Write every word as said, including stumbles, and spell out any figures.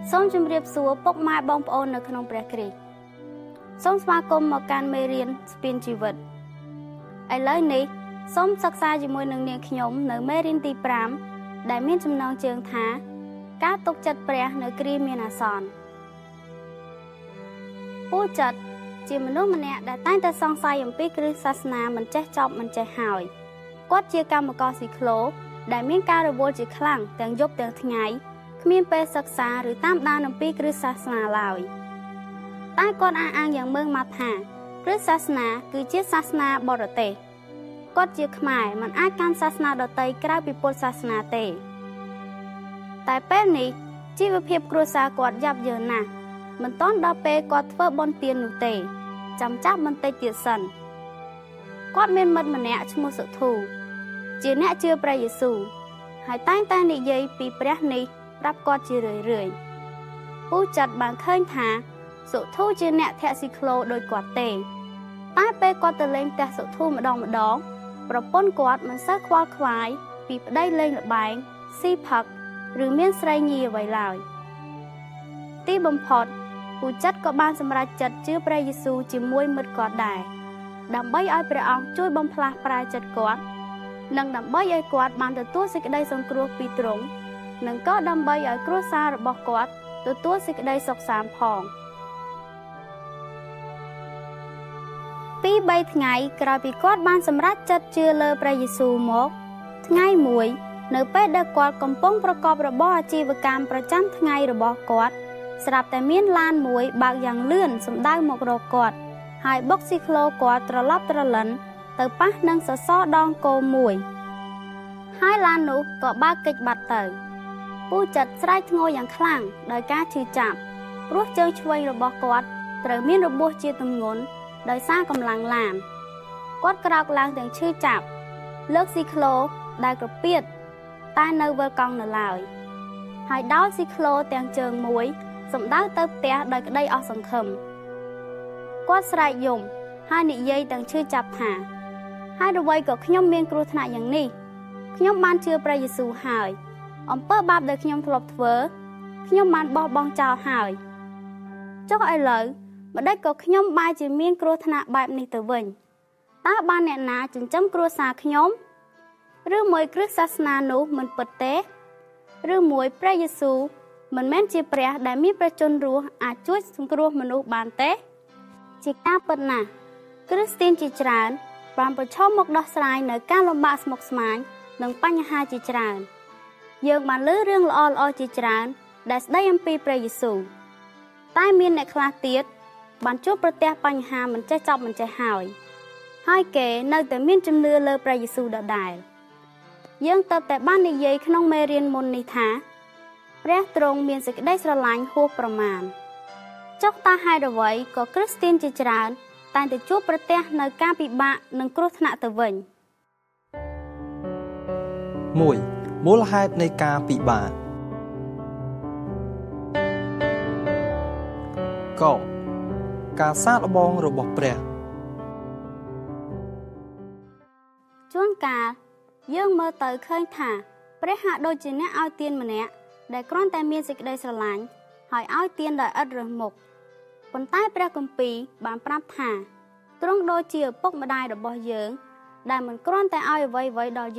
សូមជម្រាបសួរពុកម៉ែបងប្អូននៅក្នុងព្រះគ្រីស្ទសូមស្វាគមន៍មកកាន់មេរៀនស្ពានជីវិតឥឡូវនេះសូមសិក្សាជាមួយនឹងនាងខ្ញុំនៅមេរៀនទីប្រាំដែលមានចំណងជើងថាការទុកចិត្តព្រះនៅគ្រាមានអាសន្នពូចិត្តជាមនុស្សម្នាក់ដែលតែងតែសង្ស័យអំពីគ្រឹះសាសនាមិនចេះចប់មិនចេះហើយគាត់ជាកម្មករស៊ីក្លូដែលមានការរវល់ជាខ្លាំងទាំងយប់ទាំងថ្ងៃគ្មានពេលសិក្សាឬតាមដានអំពីគ្រឹះសាសនាឡើយតែគាត់អះអាងយ៉ាងម៉ឺងម៉ាត់ថាគ្រឹះសាសនាគឺជាសាសនាបរទេសគាត់ជាខ្មែរមិនអាចកាន់សាសនាដទៃក្រៅពីពុទ្ធសាសនាទេតែពេលនេះជីវភាពគ្រួសារគាត់យ៉ាប់យ៉ឺនណាស់មិនទាន់ដល់ពេលគាត់ធ្វើបុណ្យទាននោះទេចាំចាប់បន្តិចទៀតសិនគាត់មានមិត្តម្នាក់ឈ្មោះសុធូជាអ្នកជឿព្រះយេស៊ូវហើយតែងតែនិយាយពីព្រះនេះប្រាប់គាត់ជារឿយរឿយពូចិត្តបានឃើញថាសុធូជាអ្នកធាក់ស៊ីក្លូដោយគាត់ទេតែពេលគាត់ទៅលេងផ្ទះសុធូម្ដងម្ដងប្រពន្ធគាត់មិនសូវខ្វល់ខ្វាយពីប្តីលេងល្បែងស៊ីផឹកឬមានស្រីញីអ្វីឡើយទីបំផុតពូចិត្តក៏បានសម្រេចចិត្តជឿព្រះយេស៊ូវជាមួយមិត្តគាត់ដែរដើម្បីឲ្យព្រះអង្គជួយបំផ្លាស់ប្រែចិត្តគាត់និងដើម្បីឲ្យគាត់បានទទួលសេចក្តីសង្គ្រោះពីទ្រង់និងក៏ដើម្បីឲ្យគ្រួសាររបស់គាត់ទទួលសេចក្តីសុខសាន្តផងពីរបីថ្ងៃក្រោយពីគាត់បានសម្រេចចិត្តជឿលើព្រះយេស៊ូវមកថ្ងៃមួយនៅពេលដែលគាត់កំពុងប្រកបរបរអាជីវកម្មប្រចាំថ្ងៃរបស់គាត់ស្រាប់តែមានឡានមួយបើកយ៉ាងលឿនសម្ដៅមករកគាត់ហើយបុកស៊ីក្លូគាត់ត្រឡប់ត្រលិនទៅប៉ះនឹងសសរដងគោមួយហើយឡាននោះក៏បើកកិច្ចបាត់ទៅពូចិត្តស្រែកធ្ងរយ៉ាងខ្លាំងដោយការឈឺចាប់ព្រោះជើងឆ្វេងរបស់គាត់ត្រូវមានរបួសជាទម្ងន់ដោយសារកម្លាំងឡានគាត់ក្រោកឡើងទាំងឈឺចាប់លើកស៊ីក្លូដែលក្រពៀតតែនៅវិលកង់នៅឡើយហើយដោលស៊ីក្លូទាំងជើងមួយសម្ដៅទៅផ្ទះដោយក្តីអស់សង្ឃឹមគាត់ស្រែកយំហើយនិយាយទាំងឈឺចាប់ថាហើយអ្វីក៏ខ្ញុំមានគ្រោះថ្នាក់យ៉ាងនេះខ្ញុំបានជឿព្រះយេស៊ូវហើយអំពើបាបដែលខ្ញុំធ្លាប់ធ្វើខ្ញុំបានបោះបង់ចោលហើយចុះឥឡូវម្ដេចក៏ខ្ញុំបែរជាមានគ្រោះថ្នាក់បែបនេះទៅវិញតើបានអ្នកណាចិញ្ចឹមគ្រួសារខ្ញុំឬមួយគ្រឹះសាសនានោះមិនពិតទេឬមួយព្រះយេស៊ូវមិនមែនជាព្រះដែលមានព្រះជន្មរស់អាចជួយសង្គ្រោះមនុស្សបានទេជាការពិតណាស់គ្រីស្ទានជាច្រើនបានប្រឈមមុខដោះស្រាយនៅការលំបាកស្មុគស្មាញនិងបញ្ហាជាច្រើនយើងបានលើរឿងល្អល្អជាច្រើនដែលស្ដីអំពីព្រះយេស៊ូវតែមានអ្នកខ្លះទៀតបានជួបប្រទះបញ្ហាមិនចេះចប់មិនចេះហើយហើយគេនៅតែមានជំនឿលើព្រះយេស៊ូវដដែលយើងទើបតែបាននិយាយក្នុងមេរៀនមុននេះថាព្រះទ្រង់មានសេចក្តីស្រឡាញ់ហួសប្រមាណចុះតើហេតុអ្វីក៏គ្រីស្ទានជាច្រើនតែងតែជួបប្រទះនៅការពិបាកនិងគ្រោះថ្នាក់ទៅវិញមួយមូលហេតុនៃការពិបាកកការសាកល្បងរបស់ព្រះជួនកាលយើងមើលទៅឃើញថាព្រះហាក់ដូចជាអ្នកឲ្យទានម្នាក់ដែលគ្រាន់តែមានសេចក្តីស្រឡាញ់ហើយឲ្យទានដោយឥតរើសមុខប៉ុន្តែព្រះគម្ពីរបានប្រាប់ថាទ្រង់ដូចជាឪពុកម្ដាយរបស់យើងដែលមិនគ្រាន់តែឲ្យអ្វីៗដល់